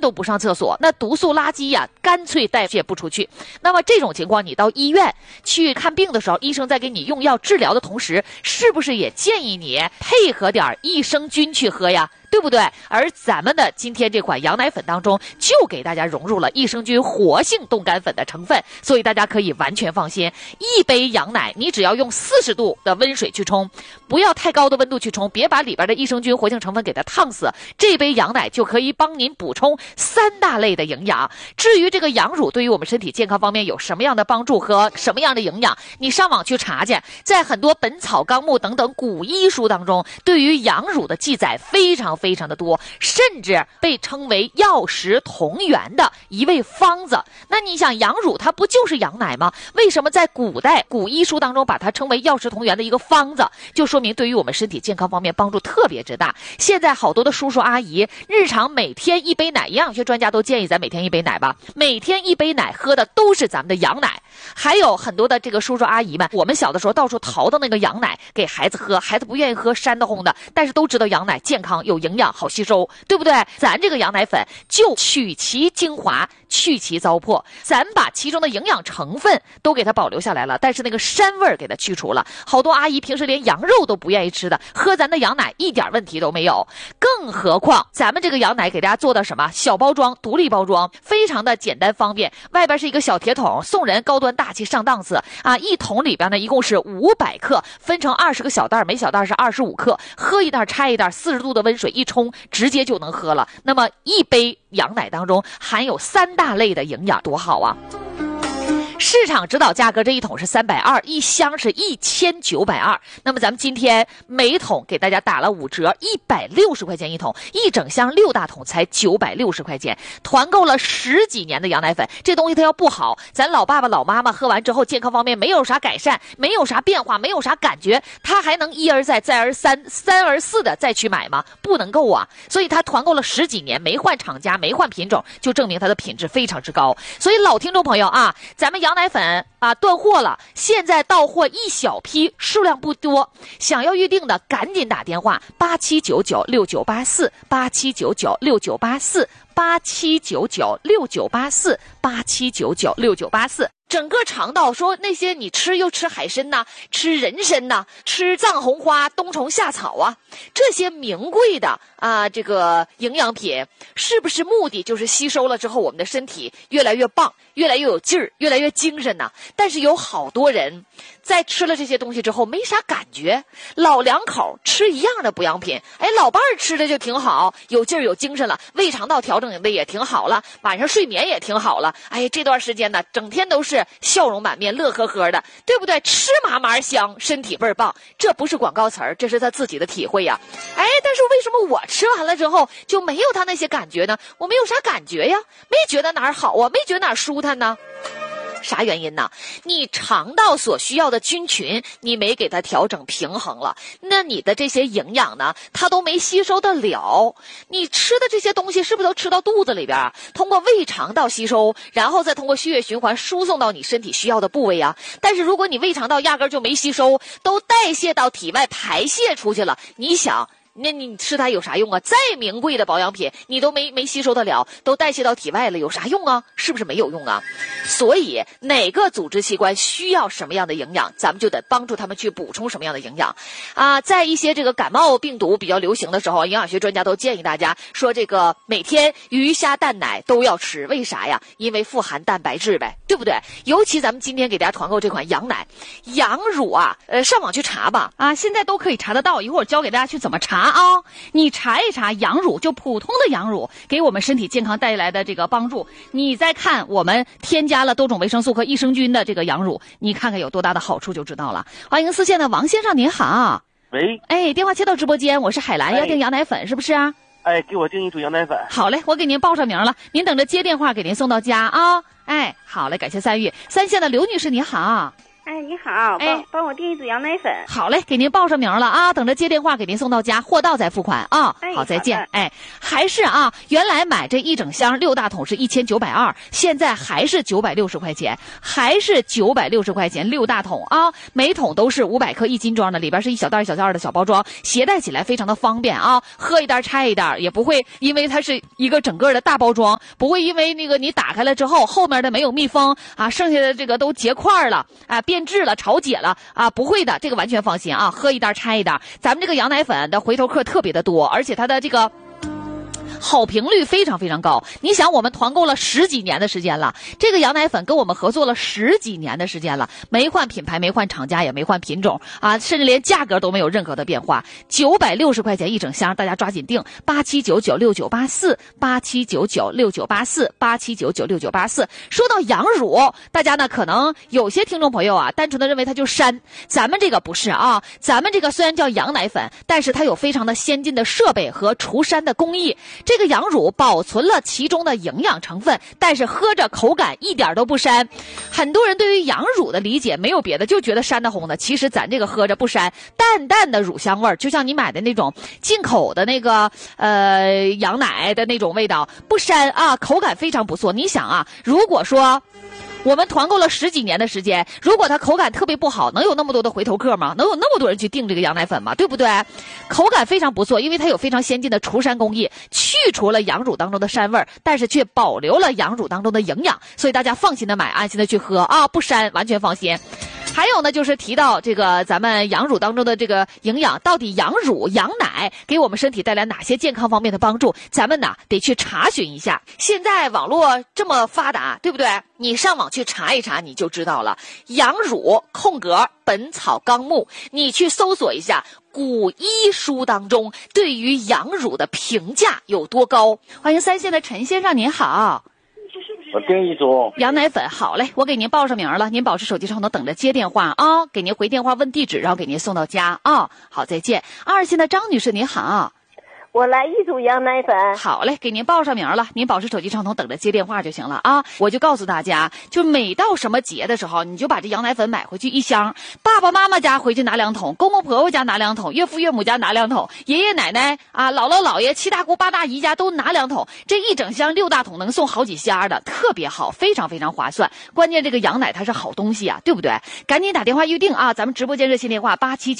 都不上厕所，那毒素垃圾呀，干脆代谢不出去。那么这种情况，你到医院去看病的时候，医生在给你用药治疗的同时，是不是也建议你配合点益生菌去喝呀？对不对？而咱们的今天这款羊奶粉当中，就给大家融入了益生菌活性冻干粉的成分，所以大家可以完全放心。一杯羊奶，你只要用40度的温水去冲，不要太高的温度去冲，别把里边的益生菌活性成分给它烫死。这杯羊奶就可以帮您补充3大类的营养。至于这个羊乳对于我们身体健康方面有什么样的帮助和什么样的营养，你上网去查去，在很多《本草纲目》等等古医书当中，对于羊乳的记载非常的多，甚至被称为药食同源的一味方子。那你想，羊乳它不就是羊奶吗？为什么在古代古医书当中把它称为药食同源的一个方子，就说明对于我们身体健康方面帮助特别之大。现在好多的叔叔阿姨日常每天一杯奶，营养学专家都建议咱每天一杯奶吧，每天一杯奶喝的都是咱们的羊奶。还有很多的这个叔叔阿姨们，我们小的时候到处淘的那个羊奶给孩子喝，孩子不愿意喝，膻得慌的，但是都知道羊奶健康有营养好吸收，对不对？咱这个羊奶粉就取其精华，去其糟粕，咱把其中的营养成分都给它保留下来了，但是那个膻味儿给它去除了。好多阿姨平时连羊肉都不愿意吃的，喝咱的羊奶一点问题都没有。更何况咱们这个羊奶给大家做的什么小包装、独立包装，非常的简单方便，外边是一个小铁桶，送人高端大气上档次啊！一桶里边呢一共是500克，分成20个小袋，每小袋是25克，喝一袋拆一袋，40度的温水一冲，直接就能喝了。那么一杯羊奶当中含有3大类的营养，多好啊！市场指导价格这一桶是320，一箱是1920。那么咱们今天每桶给大家打了5折，160块钱一桶，一整箱6大桶才960块钱。团购了10几年的羊奶粉，这东西它要不好，咱老爸爸老妈妈喝完之后健康方面没有啥改善，没有啥变化，没有啥感觉，他还能一而再再而三三而四的再去买吗？不能够啊！所以他团购了10几年，没换厂家，没换品种，就证明它的品质非常之高。所以老听众朋友啊，咱们羊奶粉啊断货了，现在到货一小批，数量不多，想要预定的赶紧打电话87996984，87996984，87996984，整个肠道说那些你吃又吃海参呐，吃人参呐，吃藏红花、冬虫夏草啊，这些名贵的啊这个营养品，是不是目的就是吸收了之后我们的身体越来越棒，越来越有劲儿，越来越精神呐？但是有好多人在吃了这些东西之后没啥感觉，老两口吃一样的补养品，哎，老伴儿吃的就挺好，有劲儿有精神了，胃肠道调整的也挺好了，晚上睡眠也挺好了，哎，这段时间呢整天都是笑容满面，乐呵呵的，对不对？吃嘛嘛香，身体倍儿棒，这不是广告词儿，这是他自己的体会呀。哎，但是为什么我吃完了之后就没有他那些感觉呢？我没有啥感觉呀，没觉得哪儿好啊，没觉得哪儿舒坦呢？啥原因呢？你肠道所需要的菌群你没给它调整平衡了，那你的这些营养呢它都没吸收得了。你吃的这些东西是不是都吃到肚子里边啊？通过胃肠道吸收，然后再通过血液循环输送到你身体需要的部位啊。但是如果你胃肠道压根就没吸收，都代谢到体外排泄出去了，你想那你吃它有啥用啊？再名贵的保养品你都没吸收得了，都代谢到体外了，有啥用啊？是不是没有用啊？所以哪个组织器官需要什么样的营养，咱们就得帮助他们去补充什么样的营养啊。在一些这个感冒病毒比较流行的时候，营养学专家都建议大家说，这个每天鱼虾蛋奶都要吃，为啥呀？因为富含蛋白质呗，对不对？尤其咱们今天给大家团购这款羊奶羊乳啊，上网去查吧啊，现在都可以查得到，一会儿教给大家去怎么查啊。你查一查羊乳，就普通的羊乳给我们身体健康带来的这个帮助，你再看我们添加了多种维生素和益生菌的这个羊乳，你看看有多大的好处就知道了。欢迎4线的王先生，您好。 喂， 哎，电话接到直播间，我是海兰，要订羊奶粉是不是啊？ 哎，给我订一组羊奶粉。 好嘞，我给您报上名了，您等着接电话给您送到家啊。哎，好嘞，感谢参与。3线的刘女士，你好。 哎，你好，帮我订一组羊奶粉。 好嘞，给您报上名了啊，等着接电话给您送到家，货到再付款啊。好，再见。哎，还是啊，原来买这一整箱6大桶是1920，现在还是960块钱，还是960块钱6大桶啊，每桶都是500克1斤装的，里边是一小袋一小袋的小包装，携带起来非常的方便啊，喝一袋拆一袋，也不会因为它是一个整个的大包装，不会因为那个你打开了之后后面的没有密封啊，剩下的这个都结块了啊，变质了潮解了啊，不会的，这个完全放心啊，喝一袋拆一袋。咱们这个羊奶粉的回头客特别的多，而且它的这个好评率非常非常高。你想，我们团购了10几年的时间了，这个羊奶粉跟我们合作了10几年的时间了，没换品牌，没换厂家，也没换品种啊，甚至连价格都没有任何的变化。960块钱一整箱，大家抓紧订879969848799698487996984。说到羊乳，大家呢可能有些听众朋友啊，单纯的认为它就膻，咱们这个不是啊，咱们这个虽然叫羊奶粉，但是它有非常的先进的设备和除膻的工艺。这个羊乳保存了其中的营养成分，但是喝着口感一点都不膻。很多人对于羊乳的理解没有别的，就觉得膻的红的，其实咱这个喝着不膻，淡淡的乳香味儿，就像你买的那种进口的那个羊奶的那种味道，不膻啊，口感非常不错。你想啊，如果说我们团购了10几年的时间，如果它口感特别不好，能有那么多的回头客吗？能有那么多人去订这个羊奶粉吗？对不对？口感非常不错，因为它有非常先进的除膻工艺，去除了羊乳当中的膻味儿，但是却保留了羊乳当中的营养，所以大家放心的买，安心的去喝啊，不膻，完全放心。还有呢，就是提到这个咱们羊乳当中的这个营养，到底羊乳、羊奶给我们身体带来哪些健康方面的帮助？咱们呢得去查询一下。现在网络这么发达，对不对？你上网去查一查，你就知道了。羊乳空格本草纲目，你去搜索一下古医书当中对于羊乳的评价有多高。欢迎3线的陈先生，您好。 我订一组羊奶粉。好嘞，我给您报上名了，您保持手机上头等着接电话啊，给您回电话问地址，然后给您送到家啊。好，再见。2线的张女士，您好。 我来一组羊奶粉。 好嘞，给您报上名了，您保持手机上头等着接电话就行了啊。我就告诉大家，就每到什么节的时候，你就把这羊奶粉买回去1箱，爸爸妈妈家回去拿2桶，公公婆婆家拿2桶，岳父岳母家拿2桶，爷爷奶奶啊、姥姥姥爷、七大姑八大姨家都拿2桶，这一整箱6大桶能送好几箱的，特别好，非常非常划算。关键这个羊奶它是好东西啊，对不对？赶紧打电话预定啊，咱们直播间热线电话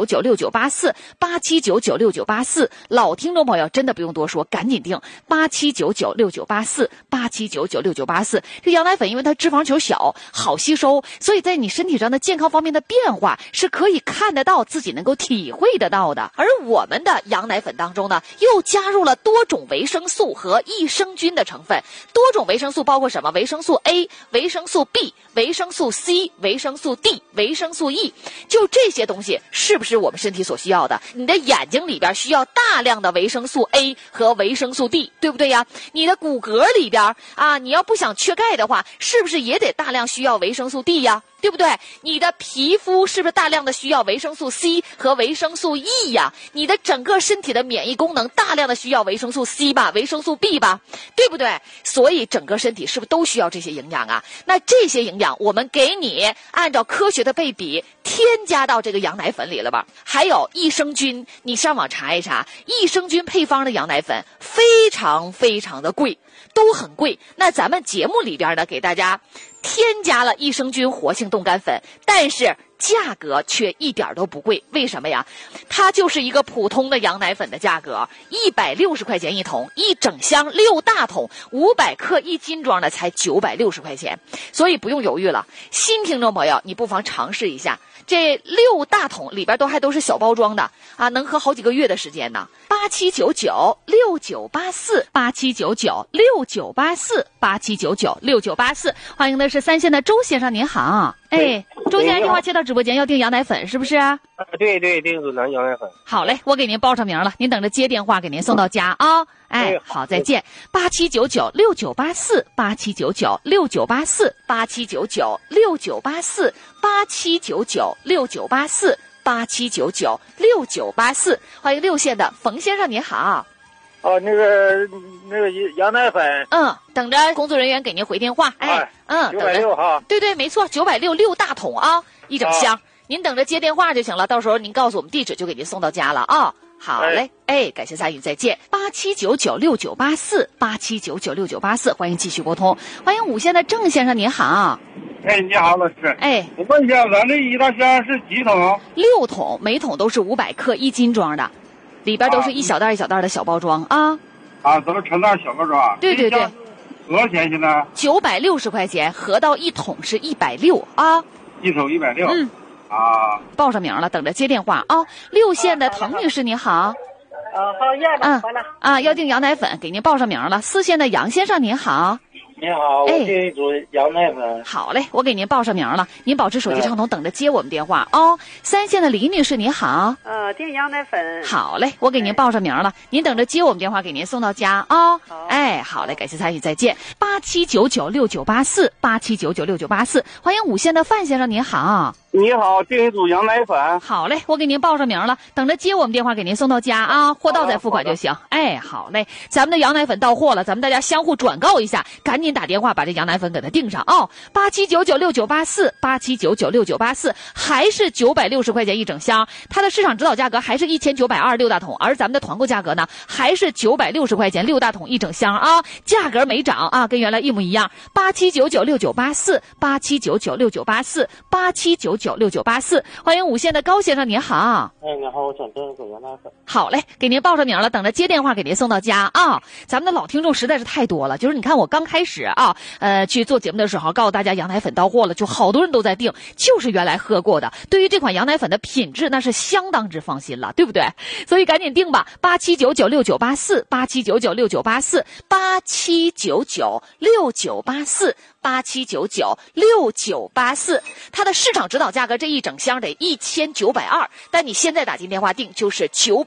8799698487996984，老听众朋友真的不用多说，赶紧订8799698487996984。这羊奶粉因为它脂肪球小，好吸收，所以在你身体上的健康方面的变化是可以看得到，自己能够体会得到的。而我们的羊奶粉当中呢，又加入了多种维生素和益生菌的成分。多种维生素包括什么？维生素 A、维生素 B、维生素 C、维生素 D、维生素 E， 就这些东西是不是我们身体所需要的？你的眼睛里边需要大量的维生素 A 和维生素 D， 对不对呀？你的骨骼里边啊，你要不想缺钙的话，是不是也得大量需要维生素 D 呀？对不对？你的皮肤是不是大量的需要维生素 C 和维生素 E 呀？你的整个身体的免疫功能大量的需要维生素 C 吧，维生素 B 吧，对不对？所以整个身体是不是都需要这些营养啊？那这些营养我们给你按照科学的配比添加到这个羊奶粉里了吧？还有益生菌，你上网查一查，益生菌配方的羊奶粉非常非常的贵，都很贵。那咱们节目里边呢，给大家添加了益生菌活性冻干粉，但是价格却一点都不贵。为什么呀？它就是一个普通的羊奶粉的价格，160块钱一桶，一整箱6大桶，500克1斤装的才960块钱。所以不用犹豫了，新听众朋友，你不妨尝试一下。这6大桶里边都是小包装的啊，能喝好几个月的时间呢。879969848799698487996984，欢迎的是3线的周先生，您好。哎，周先生电话接到直播间，要订羊奶粉是不是啊？ 对，订组羊奶粉。 好嘞，我给您报上名了，您等着接电话，给您送到家啊。哎，好，再见。87996984879969848799698487996984，欢迎6线的冯先生，您好。 哦，那个羊奶粉。 等着工作人员给您回电话。 960哈。 对，没错，960大桶啊，一整箱。您等着接电话就行了，到时候您告诉我们地址，就给您送到家了啊。好嘞，感谢参与，再见。87996984，87996984，欢迎继续沟通。欢迎5线的郑先生，您好。 你好，老师。我问一下，咱这一大箱是几桶 ？6桶，每桶都是500克1斤装的，里边都是一小袋一小袋的小包装啊。 都是成袋小包装。 对。 多少钱现在 ？960块钱，合到一桶是160啊。 一桶160。 报上名了，等着接电话啊。6线的滕女士，你好。 好了。 要订羊奶粉，给您报上名了。4线的杨先生，您好。 你好，我订一组羊奶粉。 好嘞，我给您报上名了，您保持手机畅通，等着接我们电话哦。3线的李女士，你好。 订羊奶粉。 好嘞，我给您报上名了，您等着接我们电话，给您送到家啊。好嘞，感谢参与，再见。87996984，87996984，欢迎5线的范先生，您好。 你好，订一组羊奶粉。 好嘞，我给您报上名了，等着接我们电话，给您送到家啊，货到再付款就行。好嘞，咱们的羊奶粉到货了，咱们大家相互转告一下，赶紧打电话把这羊奶粉给它订上啊。87996984，87996984，还是960块钱一整箱，它的市场指导价格还是1926大桶，而咱们的团购价格呢，还是960块钱6大桶一整箱啊，价格没涨啊，跟原来一模一样。87996984，87996984，87996984，欢迎5线的高先生，您好。 你好，我想订一组羊奶粉。 好嘞，给您报上名了，等着接电话给您送到家啊。咱们的老听众实在是太多了，就是你看我刚开始去做节目的时候，告诉大家羊奶粉到货了，就好多人都在订，就是原来喝过的，对于这款羊奶粉的品质那是相当之放心了，对不对？所以赶紧订吧，87996984，87996984，87996984，它的市场指导价格这一整箱得1920，但你现在打进电话订就是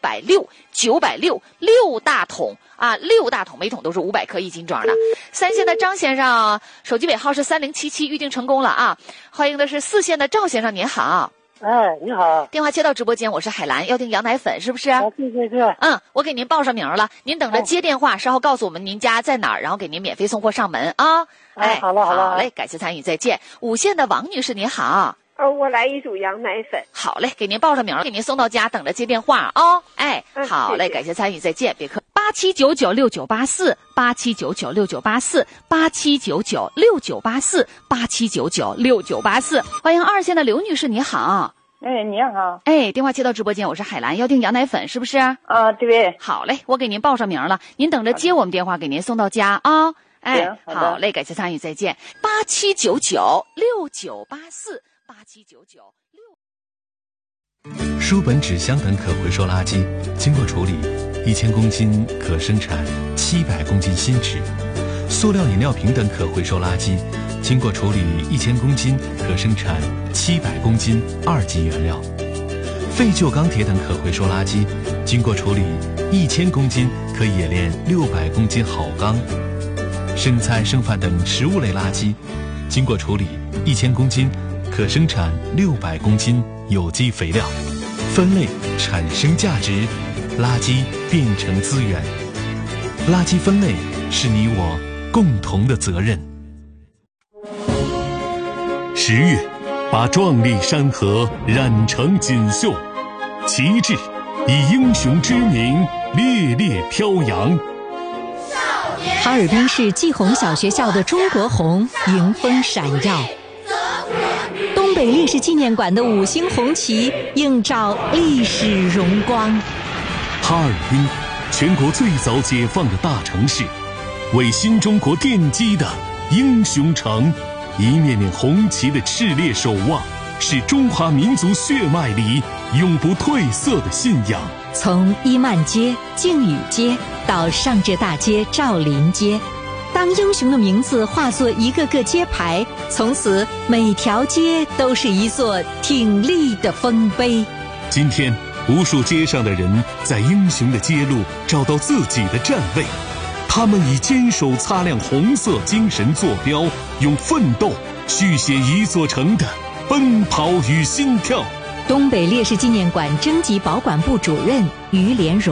960，960，6大桶啊，6大桶，每桶都是500克1斤装的。3线的张先生，手机尾号是3077，预定成功了啊！欢迎的是4线的赵先生，您好。 你好。 电话接到直播间，我是海兰，要订羊奶粉是不是？ 对。 我给您报上名了，您等着接电话，稍后告诉我们您家在哪儿，然后给您免费送货上门啊。 好了。 好嘞，感谢参与，再见。5线的王女士，您好。 我来一组羊奶粉。 好嘞，给您报上名了，给您送到家，等着接电话啊。好嘞，感谢参与，再见，别客。87996984，87996984，87996984，87996984，欢迎2线的刘女士，你好。 你好。 电话接到直播间，我是海兰，要订羊奶粉是不是？ 对。 好嘞，我给您报上名了，您等着接我们电话，给您送到家啊。好嘞，感谢参与，再见。87996984，879969。 书本、纸箱等可回收垃圾经过处理，1000公斤可生产700公斤新纸；塑料饮料瓶等可回收垃圾经过处理1000公斤可生产700公斤2级原料；废旧钢铁等可回收垃圾经过处理1000公斤可冶炼600公斤好钢；生菜、剩饭等食物类垃圾经过处理1000公斤可生产600公斤有机肥料。分类产生价值，垃圾变成资源。垃圾分类是你我共同的责任。10月，把壮丽山河染成锦绣，旗帜以英雄之名烈烈飘扬。 哈尔滨市季红小学校的中国红迎风闪耀，东北烈士纪念馆的5星红旗映照历史荣光。 哈尔滨，全国最早解放的大城市，为新中国奠基的英雄城，一面面红旗的炽烈守望，是中华民族血脉里永不褪色的信仰。 从伊曼街、靖宇街到上浙大街、赵林街，当英雄的名字化作一个个街牌，从此每条街都是一座挺立的丰碑。 今天，无数街上的人在英雄的街路找到自己的站位，他们以坚守擦亮红色精神坐标，用奋斗续写一座城的奔跑与心跳。 东北烈士纪念馆征集保管部主任于连荣。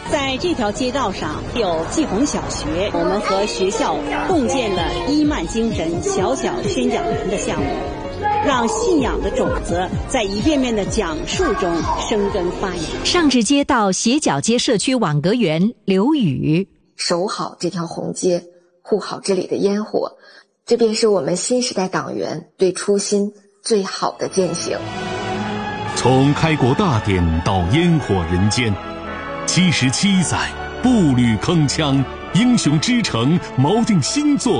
在这条街道上有季红小学，我们和学校共建了伊曼精神小小宣讲员的项目，让信仰的种子在一遍遍的讲述中生根发芽。 上至街道斜角街社区网格员刘宇， 守好这条红街，护好这里的烟火，这便是我们新时代党员对初心最好的践行。 从开国大典到烟火人间，77载步履铿锵，英雄之城锚定新作。